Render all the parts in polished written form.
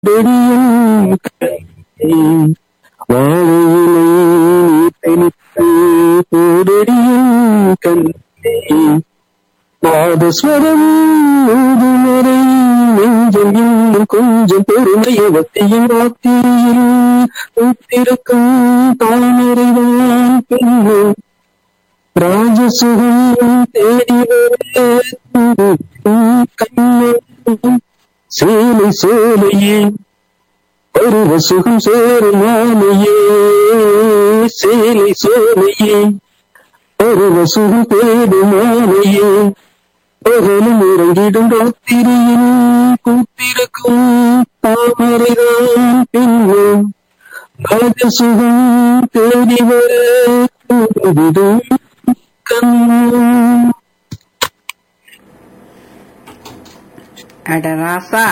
நாதஸ்வரம் ஊதுமறை நெஞ்சம் இன்னும் கொஞ்சம் பெருமையவத்தையும் ராத்திரியில் உத்திருக்கும் தாமரைதான் பெண்ணு ராஜசுகம் தேடி வர கண்ணன் சேலை சேலையே பருவ சுகம் சேரும் மாலையே சேலை சேலையே பருவ சுகம் தேடும் மாலையே பகலும் இறங்கிடும் ராத்திரியில் கூத்திருக்கும் தாமரைதான் பெண்ணும் ராஜசுகம் தேடி வர கூடுவிடும் கண்ணும். அட ராசா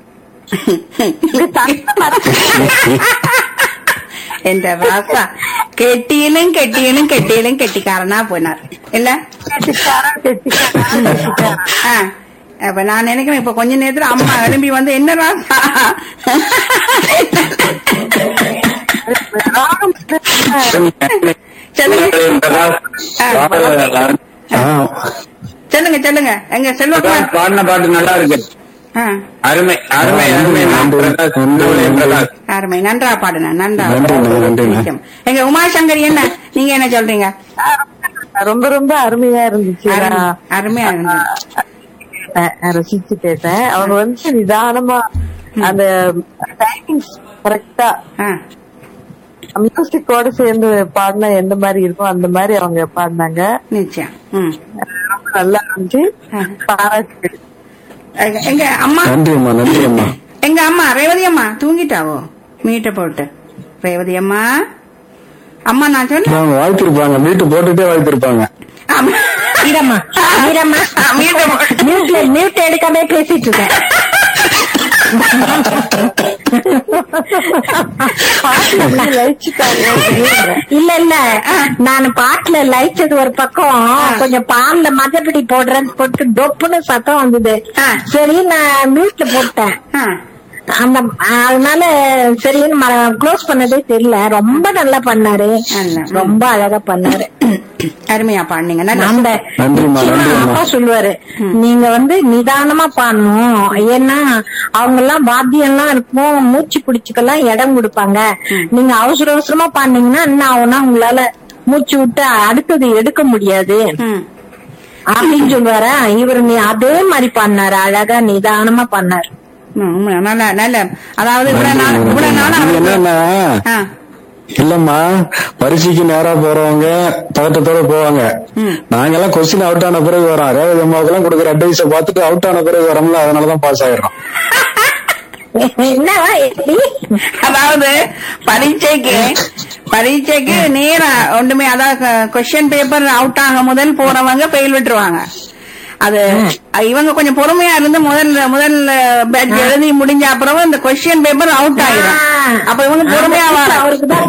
என்ற ராசா கெட்டியிலும் கெட்டியிலும் கெட்டியிலும் கெட்டிக்காரனா போனார் இல்ல. அப்ப நான் நினைக்கிறேன் இப்ப கொஞ்ச நேரத்துல அம்மா எழும்பி வந்து என்ன ராசா சொல்லுங்க சொல்லுங்க எங்க செல்வகுமார் பாடின பாட்டு நல்லா இருக்கு. அருமை அருமை அருமை அருமை நன்றா பாடுன நன்றா. எங்க உமாசங்கரி என்ன நீங்க என்ன சொல்றீங்க? ரொம்ப ரொம்ப அருமையா இருந்துச்சு. அருமையா இருந்துச்சு, ரசிச்சு கேட்டேன். அவங்க வந்து நிதானமா அந்த டைமிங்ஸ் கரெக்டா மியூசிக்கோட சேர்ந்து பாடினா எந்த மாதிரி இருக்கும் அந்த மாதிரி அவங்க பாடினாங்க. நிச்சயம் ரொம்ப நல்லா இருந்துச்சு. பாராட்டு. எங்க அம்மா எங்க அம்மா ரேவதி அம்மா தூங்கிட்டாவோ மீட்ட போட்டு? ரேவதி அம்மா அம்மா நான் சொன்னேன் வாழ்த்திருப்பாங்க, மீட்டு போட்டுட்டே வாழ்த்திருப்பாங்க. மியூட் எடுக்காம பேசிட்டு இருக்கேன். இல்ல இல்ல நான் பாட்டுல லயிச்சது ஒரு பக்கம், கொஞ்சம் பால்ல மஞ்சப்படி போடுறேன்னு போட்டு டொப்புன்னு சத்தம் வந்தது. சரி நான் மியூட்ல போட்டேன். அந்த அதனால சரின்னு க்ளோஸ் பண்ணதே தெரியல. ரொம்ப நல்லா பண்ணாரு, ரொம்ப அழகா பண்ணாரு. அருமையா பாடுனீங்க. அப்பா சொல்லுவாரு நீங்க வந்து நிதானமா பாடணும், ஏன்னா அவங்க எல்லாம் வாத்தியம் எல்லாம் இருக்கும், மூச்சு பிடிச்சுக்கெல்லாம் இடம் கொடுப்பாங்க. நீங்க அவசர அவசரமா பாடினீங்கன்னா என்ன ஆகும்னா உங்களால மூச்சு விட்டு அடுத்தது எடுக்க முடியாது அப்படின்னு சொல்லுவாரு. இவரு நீ அதே மாதிரி பண்ணாரு, அழகா நிதானமா பண்ணாரு. நல்ல அதாவது இல்லம்மா, பரீட்சைக்கு நேரா போறவங்க பதட்டத்தோட போவாங்க. நாங்கெல்லாம் கொஸ்டின் அவுட் ஆன பிறகு வரோம். ரேவதி அம்மாவுக்கு எல்லாம் கொடுக்குற அட்வைஸ பார்த்துட்டு அவுட் ஆன பிறகு வரோம்ல, அதனாலதான் பாஸ் ஆயிடுறோம். அதாவது பரீட்சைக்கு நேரா ஒன்றுமே, அதாவது கொஸ்டின் பேப்பர் அவுட் ஆக முதல் போறவங்க பெயில் விட்டுருவாங்க. அது இவங்க கொஞ்சம் பொறுமையா இருந்து முதல் பேட்ச் எழுதி முடிஞ்ச அப்புறம் இந்த கொஸ்டின் பேப்பர் அவுட் ஆயிடும். அப்ப இவங்க பொறுமையா அவருக்குதான்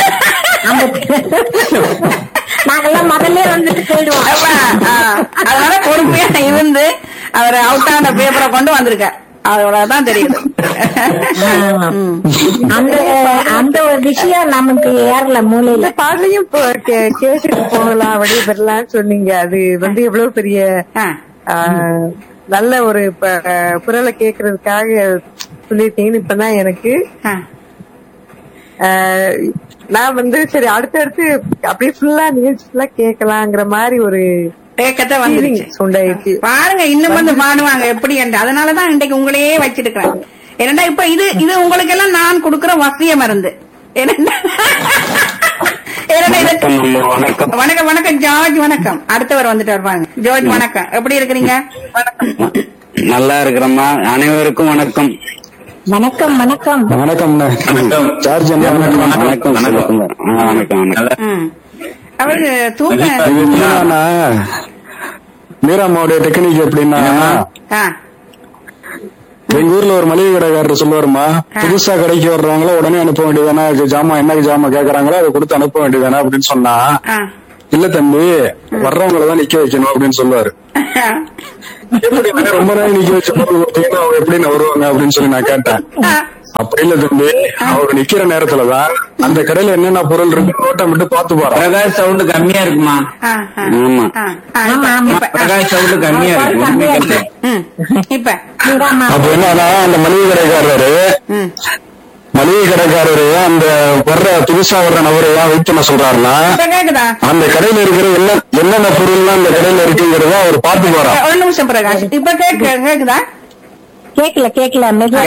நாங்கெல்லாம் முதல்ல வந்துட்டு போயிடுவோம். அதனால பொறுமையா இருந்து அவர் அவுட் ஆன பேப்பரை கொண்டு வந்திருக்க, அவ்வளவுதான் தெரியுது. அந்த ஒரு விஷயம் நமக்கு ஏறல மூலையில. பாடலையும் கேட்டுட்டு போகலாம் அப்படியே பெறலாம் சொன்னீங்க. அது வந்து எவ்வளவு பெரிய நல்ல ஒரு குரலை கேக்குறதுக்காக சொல்லிருக்கீங்கன்னு இப்பதான் எனக்கு. நான் வந்து சரி அடுத்தடுத்து அப்படியே ஃபுல்லா நிகழ்ச்சி ஃபுல்லா கேட்கலாங்கிற மாதிரி ஒரு பாருங்க. இன்னும் வந்து பாடுவாங்க எப்படி என்று. அதனாலதான் இன்றைக்கு உங்களையே வச்சிருக்கிறேன். ஏன்னா இப்ப இது உங்களுக்கு எல்லாம் நான் கொடுக்கிற வசிய மருந்து. வணக்கம் வணக்கம் ஜார்ஜ், வணக்கம். அடுத்தவர் வந்துட்டு வருவாங்க. ஜார்ஜ் வணக்கம், எப்படி இருக்கிறீங்க? நல்லா இருக்கிறோம்மா. அனைவருக்கும் வணக்கம். வணக்கம் வணக்கம் வணக்கம் ஜார்ஜ். வணக்கம் வணக்கம் வணக்கம். அவருக்கு தூங்க மீராமாவுடைய டெக்னிக் எப்படின்னா, எங்க ஊர்ல ஒரு மளிகை கடைக்காரர் சொல்லுவாருமா, புதுசா கடைக்கு வர்றவங்கள உடனே அனுப்ப வேண்டியதானே, ஜாமான் என்ன ஜாமான் கேக்குறாங்களோ அதை கொடுத்து அனுப்ப வேண்டியதானே அப்படின்னு சொன்னா, இல்ல தம்பி வர்றவங்களதான் நிக்க வைக்கணும் அப்படின்னு சொல்லுவாரு. எப்படி ரொம்ப நேரம் நிக்க வச்சு பொருள் கொடுத்தீங்கன்னா அவங்க எப்படி வருவாங்க அப்படின்னு சொல்லி நான் கேட்டேன். அப்படி இல்ல தம்பி, அவங்க நிக்கிற நேரத்துலதான் அந்த கடையில என்னென்ன பொருள் இருக்கு நோட்டை மட்டும் பாத்து போறோம். பிரகாஷ் சவுண்ட் கம்மியா இருக்குமா? ஆமா, பிரகாஷ் சவுண்ட் கம்மியா இருக்கு. இப்ப அப்ப என்னன்னா அந்த மளிகை கடைக்காரரு அந்த புதுசா வர்ற நபரை ஏன் வெயிட் பண்ண சொல்றாருன்னா, அந்த கடையில இருக்கிற என்னென்ன பொருள்லாம் அந்த கடையில இருக்குங்கிறத அவர் பாத்து போறாரு. ஒரு நிமிஷம் பிரகாஷ், இப்ப கேக்குதா? கேக்கல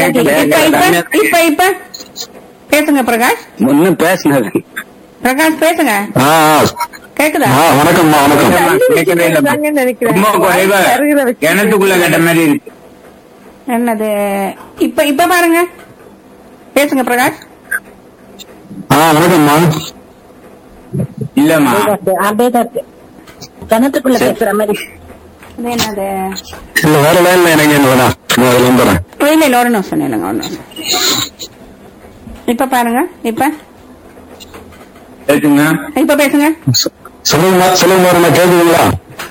இப்ப பேசுங்க பிரகாஷ். ஒன்னும் பேசினது பிரகாஷ் பேசுங்க. கேக்குதா? வணக்கம்மா. வணக்கம். கேட்கவே இல்லை, ரொம்ப குறைவா கிணத்துக்குள்ள கேட்ட மாதிரி இருக்கு. என்னது? இப்ப பாருங்க, பேசுங்க பிரகாஷ். வணக்கம்மா. இல்லம்மா, கிணத்துக்குள்ள பேசுற மாதிரி என்னது? இல்ல வேற லைன்ல எனக்கு என்ன இல்ல ஒரு நிமிஷம் இல்லைங்க, ஒரு நிமிஷம். இப்ப பாருங்க, இப்ப பேசுங்க. சொல்லுங்க கேக்குதுங்களா?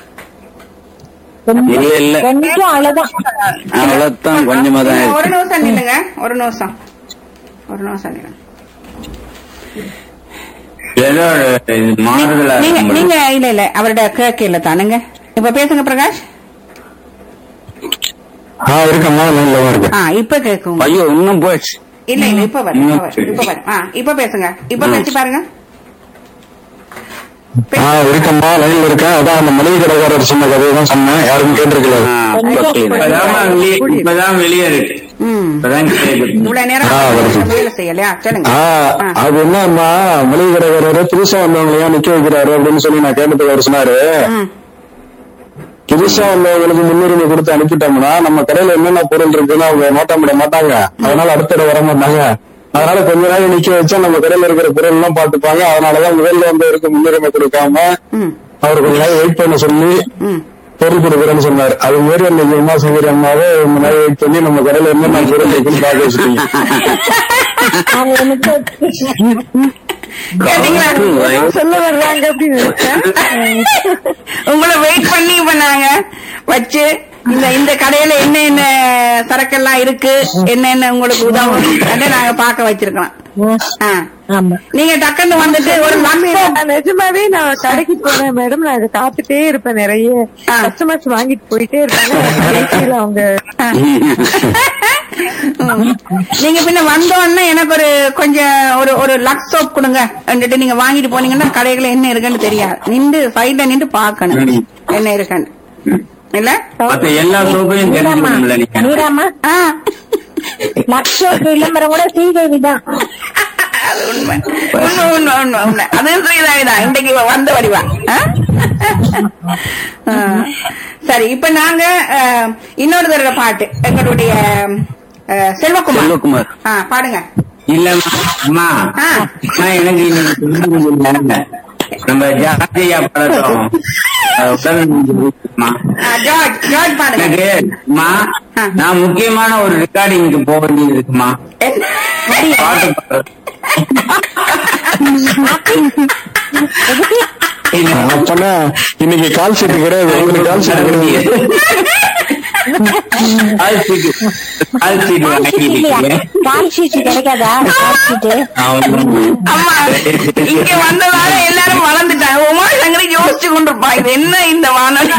இல்ல கொஞ்சம் அவ்வளவுதான், கொஞ்சமா தான். ஒரு நிமிஷம் இல்லைங்க, ஒரு நிமிஷம் இல்லைங்க. ஏதோ மாறுதலா நீங்க இல்ல அவரோட கேட்கல தானுங்க. இப்ப பேசுங்க பிரகாஷ். இருக்கம்மா, இப்ப கேக்கும். ஐயோ இன்னும் போச்சு. இல்ல இப்ப வரும். இப்ப பேசுங்க, இப்ப பேசி பாருங்க. இருக்கம்மா, லைன்ல இருக்கேன். அதான் அந்த மளிகை கடைக்காரர் சொன்ன கதையை தான் சொன்னேன், யாரும் கேட்டிருக்கல. இப்பதான் வெளியே இருக்கு. இவ்வளவு நேரம் வேலை செய்யலையா? சொல்லுங்க. அது என்னம்மா, மளிகை கடைக்காரர் புதுசா வந்தவங்களையா நிக்க வைக்கிறாரு அப்படின்னு சொல்லி நான் கேட்டதுக்கு அவர் சொன்னாரு, புதுசா வந்தவங்களுக்கு முன்னுரிமை கொடுத்து அனுப்பிட்டோம்னா நம்ம கடையில என்னென்ன பொருள் இருக்குன்னு அவங்க நோட்டம் விட மாட்டாங்க, அதனால அடுத்த வர மாட்டாங்க. அதனால கொஞ்ச நேரம் நிக்க வச்சா நம்ம கடையில இருக்கிற பொருள் எல்லாம் பாத்துப்பாங்க. அதனாலதான் முதல்ல வந்தவருக்கு முன்னுரிமை கொடுக்காம அவர் கொஞ்ச நேரம் வெயிட் பண்ண சொல்லி பொருள் கொடுக்குறேன்னு சொன்னாரு. அது மாதிரி அன்னைக்கு அம்மா சங்கரி அம்மாவே ரொம்ப நேரம் வெயிட் பண்ணி நம்ம கடையில என்னென்ன பொருள் இருக்குன்னு பாக்க வச்சுட்டீங்க. சொல்ல வர்றாங்க அப்படின்னு உங்களை வெயிட் பண்ணி பண்ணாங்க வச்சு இந்த கடையில என்ன சரக்கெல்லாம் இருக்கு, என்னென்ன உங்களுக்கு உதவும் நாங்க பாக்க வச்சிருக்கோம். நீங்க டக்குன்னு வந்துட்டு ஒரு நிஜமாவே நான் கடைக்கு போனேன் மேடம், நான் அதை காத்துட்டே இருப்பேன். நிறைய கஸ்டமர்ஸ் வாங்கிட்டு போயிட்டே இருப்பாங்க. அவங்க நீங்க பின்ன வந்தோன்னா எனக்கு கொஞ்சம் ஒரு லக்ஸ் சோப் கொடுங்க நீங்க வாங்கிட்டு போனீங்கன்னா கடைகளை என்ன இருக்குன்னு தெரியாது. நின்று சைட்ல நின்று பாக்கணும் என்ன இருக்குன்னு. இல்ல எல்லா சோப்பையும் விளம்பரம் கூட ஸ்ரீதேவிதான். அது உண்மை. அது ஸ்ரீதேவிதான் இன்றைக்கு வந்த வடிவா. சரி, இப்ப நாங்க இன்னொரு தடவை பாட்டு எங்களுடைய செல்வகுமார் பாடுங்க. இல்லம்மா, எனக்கு நம்ம ஜார்ஜியா படத்தோம் நான் முக்கியமான ஒரு ரெக்கார்டிங்க்கு போக வேண்டியது இருக்குமா? அப்பனா இன்னைக்கு கால் ஷீட் கிடையாது, உங்களுக்கு கால் ஷீட் கிடையாது. இங்க வந்ததால எல்லாரும் வளர்ந்துட்டாங்க. உமா சங்கரி யோசிச்சு கொண்டிருப்பா, இது என்ன இந்த வானொலி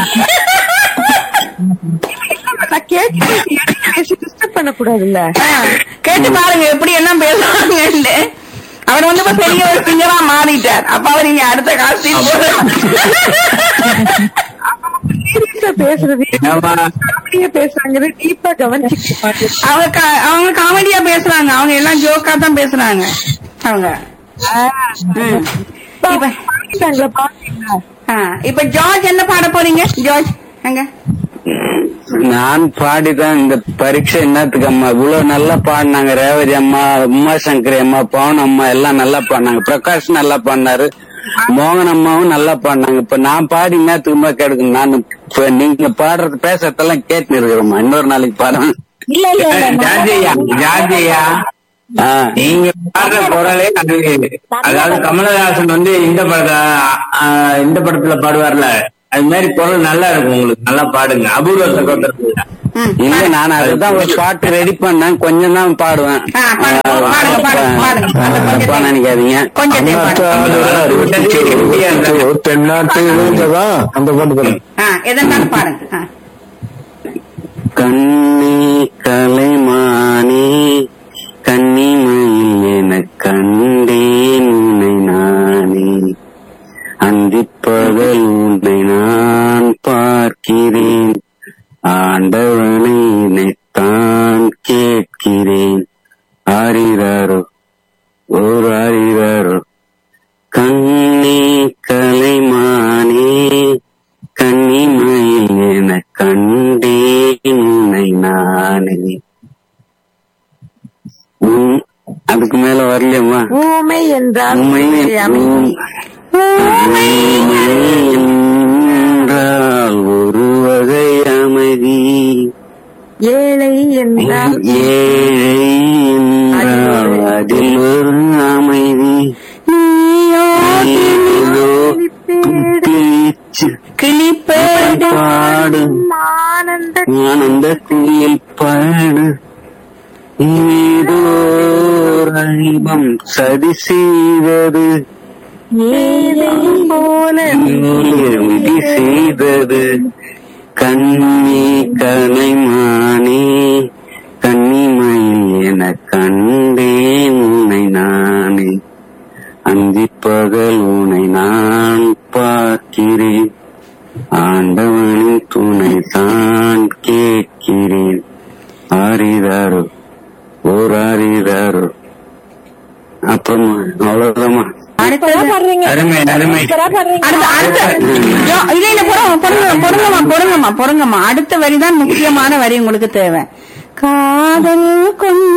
பண்ணக்கூடாதுல்ல. கேட்டு பாருங்க எப்படி எல்லாம் பேசுவாங்க. அவர் வந்து பெரிய ஒரு சிங்கரா மாறிட்டார். அப்ப அவர் இங்க அடுத்த காசு பேசுறது பேசுறாங்க, டீப்பா கவனிச்சு அவங்க காமெடியா பேசுறாங்க. அவங்க எல்லாம் ஜோக்கா தான் பேசுறாங்க. அவங்க இப்ப ஜார்ஜ் என்ன பாட போறீங்க? ஜார்ஜ் அங்க நான் பாடிதான் இந்த பரீட்சை என்னத்துக்கு அம்மா இவ்வளவு நல்லா பாடினாங்க. ரேவதி அம்மா, உமா சங்கரி அம்மா, பவன் அம்மா எல்லாம் நல்லா பாடினாங்க. பிரகாஷ் நல்லா பாடினாரு, மோகன் அம்மாவும் நல்லா பாடினாங்க. இப்ப நான் பாடி என்னத்துக்குமா கேட்கணும். நான் இப்ப நீங்க பாடுறது பேசுறதெல்லாம் கேட்டு இருக்கிறோமா, இன்னொரு நாளைக்கு பாடுறேன். ஜார்ஜையா நீங்க பாடுற குரலே அதாவது கமலஹாசன் வந்து இந்த படத்துல பாடுவார்ல அது மாதிரி குரல் நல்லா இருக்கும் உங்களுக்கு, நல்லா பாடுங்க. அபூர்வ சகோதரர்கள். இல்ல நான் அதுதான் ஒரு பாட்டு ரெடி பண்ணேன், கொஞ்சம் தான் பாடுவேன். தப்பா நினைக்காதீங்க. தென்னாட்டு அந்த பாட்டு பாருங்க. எதனாலும் பாருங்க. கண்ணி கலைமானே கன்னிமையில் என கண்டேன் உன்னை நானே, அந்திப்பகல் உன்னை நான் பார்க்கிறேன், ஆண்டவனை நினைத்தான் கேட்கிறேன். ஆரிராரோ ஓர் ஆரிராரோ. கண்ணே கலைமானே கன்னிமையில் என கண்டேன் உன்னை நானே. அதுக்கு மேல வரலையம்மா. ஊமை என்றால் என்றால் ஒரு வகை அமைதி, ஏழை என்றால் அதில் ஒரு அமைதி, பாடு ஆனந்தத்தில் பாடு, ஏதோ அழிவம் சதி செய்தது போல விதி செய்தது. கண்ணி கலைமானே கன்னிமையில் என கண்டேன் உன்னை நானே, அந்திப்பகல் உன்னை நான் பார்க்கிறேன், ஆண்டவனின் துணை தான் கேட்கிறேன். ஆரிதாரோ ஓர் ஆரிதாரோ. அப்புறமா அவ்வளவுதாம்மா. அருமை அருமை. பொறுங்கம்மா. அடுத்த வரிதான் முக்கியமான வரி உங்களுக்கு தேவை. காதல் கொண்டு